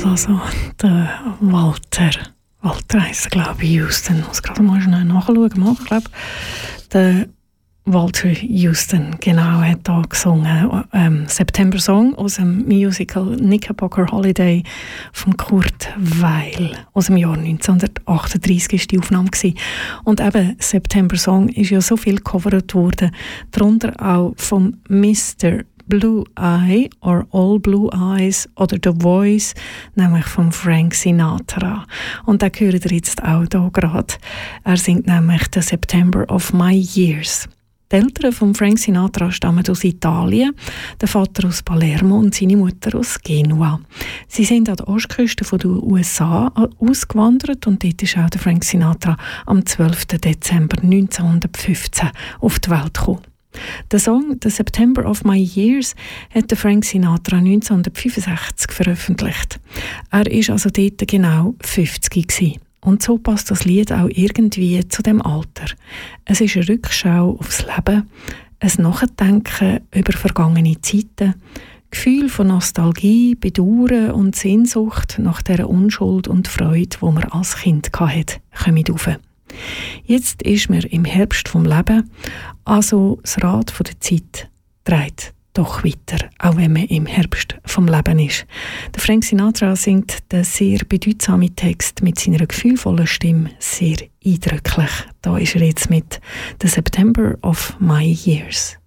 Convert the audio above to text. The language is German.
also der Walter heisst, glaube ich, Houston. Ich muss gerade mal schnell nachschauen. Ich glaube, der Walter Houston, genau, hat da gesungen. September Song aus dem Musical Knickerbocker Holiday von Kurt Weill aus dem Jahr 1938 ist die Aufnahme gewesen. Und eben September Song ist ja so viel gecovert worden, darunter auch vom Mr. Blue Eye or All Blue Eyes oder The Voice, nämlich von Frank Sinatra. Und da hört ihr jetzt auch hier gerade. Er singt nämlich «The September of My Years». Die Eltern von Frank Sinatra stammen aus Italien, der Vater aus Palermo und seine Mutter aus Genua. Sie sind an der Ostküste der USA ausgewandert und dort ist auch der Frank Sinatra am 12. Dezember 1915 auf die Welt gekommen. Der Song «The September of My Years» hat Frank Sinatra 1965 veröffentlicht. Er war also dort genau 50 gewesen. Und so passt das Lied auch irgendwie zu dem Alter. Es ist eine Rückschau aufs Leben, ein Nachdenken über vergangene Zeiten, Gefühl von Nostalgie, Bedauern und Sehnsucht nach der Unschuld und Freude, die man als Kind hatte, kommen auf. Jetzt ist man im Herbst vom Leben, also das Rad von der Zeit dreht doch weiter, auch wenn man im Herbst vom Leben ist. Der Frank Sinatra singt den sehr bedeutsamen Text mit seiner gefühlvollen Stimme sehr eindrücklich. Da ist er jetzt mit «The September of My Years».